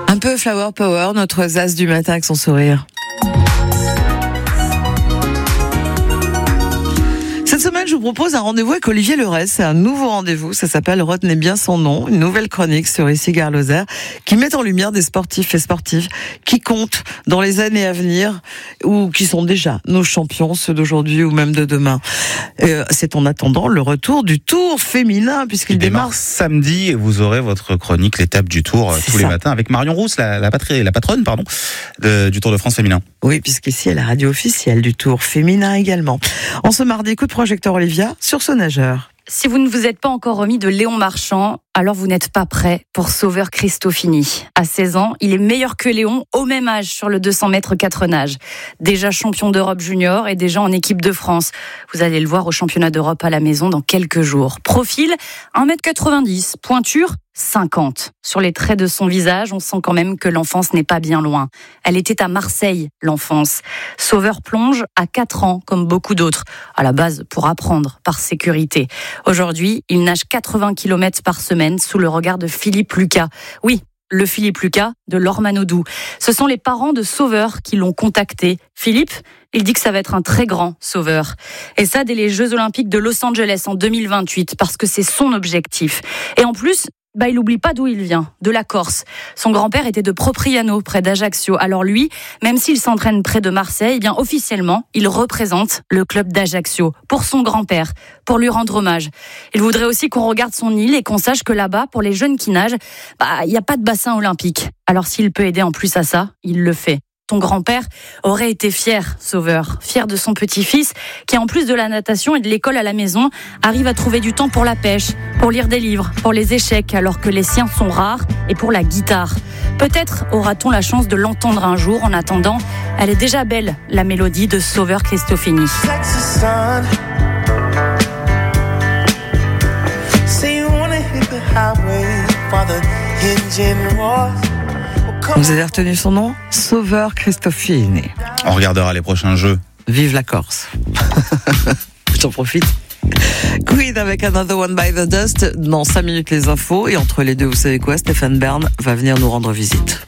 Un peu Flower Power, notre Zaz du matin avec son sourire. Cette semaine, je vous propose un rendez-vous avec Olivier Leray. C'est un nouveau rendez-vous. Ça s'appelle Retenez bien son nom. Une nouvelle chronique sur Ici Gare Lozère qui met en lumière des sportifs et sportives qui comptent dans les années à venir ou qui sont déjà nos champions, ceux d'aujourd'hui ou même de demain. C'est en attendant le retour du Tour féminin puisqu'il démarre samedi et vous aurez votre chronique, l'étape du Tour tous les matins avec Marion Rousse, la patronne du Tour de France féminin. Oui, puisqu'ici est la radio officielle du Tour féminin également. En ce mardi, coup de projecteur Olivia sur ce nageur. Si vous ne vous êtes pas encore remis de Léon Marchand, alors vous n'êtes pas prêt pour Sauveur Cristofini. À 16 ans, il est meilleur que Léon au même âge sur le 200 mètres 4 nages. Déjà champion d'Europe junior et déjà en équipe de France. Vous allez le voir au championnat d'Europe à la maison dans quelques jours. Profil, 1m90, pointure 50. Sur les traits de son visage, on sent quand même que l'enfance n'est pas bien loin. Elle était à Marseille, l'enfance. Sauveur plonge à 4 ans, comme beaucoup d'autres. À la base, pour apprendre, par sécurité. Aujourd'hui, il nage 80 km par semaine sous le regard de Philippe Lucas. Oui, le Philippe Lucas de Laure Manodou. Ce sont les parents de Sauveur qui l'ont contacté. Philippe, il dit que ça va être un très grand Sauveur. Et ça, dès les Jeux Olympiques de Los Angeles en 2028, parce que c'est son objectif. Et en plus, il n'oublie pas d'où il vient, de la Corse. Son grand-père était de Propriano, près d'Ajaccio. Alors lui, même s'il s'entraîne près de Marseille, eh bien officiellement, il représente le club d'Ajaccio pour son grand-père, pour lui rendre hommage. Il voudrait aussi qu'on regarde son île et qu'on sache que là-bas, pour les jeunes qui nagent, il n'y a pas de bassin olympique. Alors s'il peut aider en plus à ça, il le fait. Ton grand-père aurait été fier, Sauveur, fier de son petit-fils, qui en plus de la natation et de l'école à la maison, arrive à trouver du temps pour la pêche, pour lire des livres, pour les échecs, alors que les siens sont rares, et pour la guitare. Peut-être aura-t-on la chance de l'entendre un jour. En attendant, elle est déjà belle, la mélodie de Sauveur Cristofini. Vous avez retenu son nom ? Sauveur Cristofini. On regardera les prochains jeux. Vive la Corse. J'en profite. Queen avec Another One by the Dust. Dans 5 minutes les infos. Et entre les deux, vous savez quoi ? Stéphane Bern va venir nous rendre visite.